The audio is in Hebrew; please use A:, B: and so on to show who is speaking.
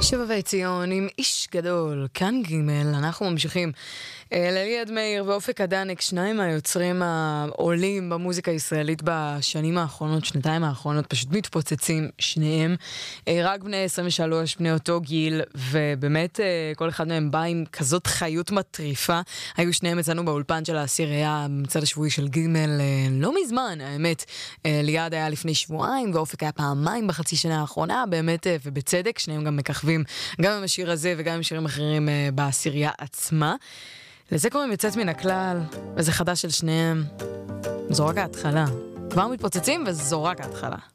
A: שובבי ציון עם איש גדול, כאן ג' אנחנו ממשיכים לליעד מאיר ואופק הדנק, שניים מהיוצרים העולים במוזיקה הישראלית בשנים האחרונות, שנתיים האחרונות, פשוט מתפוצצים שניהם, רק בני 23, בני אותו גיל, ובאמת כל אחד מהם בא עם כזאת חיות מטריפה. היו שניהם אצלנו באולפן של העשירייה במצעד השבועי של ג' לא מזמן, האמת. ליעד היה לפני שבועיים ואופק היה פעמיים בחצי שנה האחרונה, באמת ובצדק, שניהם גם מככבים גם עם השיר הזה וגם עם שירים אחרים בעשירייה עצמה. לזה קוראים יוצאת מן הכלל, וזה חדש של שניהם. זו רק ההתחלה. כבר מתפוצצים וזו רק ההתחלה.